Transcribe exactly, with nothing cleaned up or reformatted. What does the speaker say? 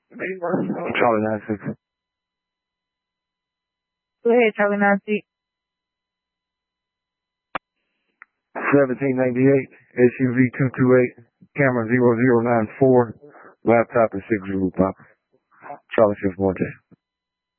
Charlie nine six. Go ahead, Charlie nine six. seventeen ninety-eight, S U V two two eight, camera zero zero nine four, laptop is six zero pop. Charlie six one J.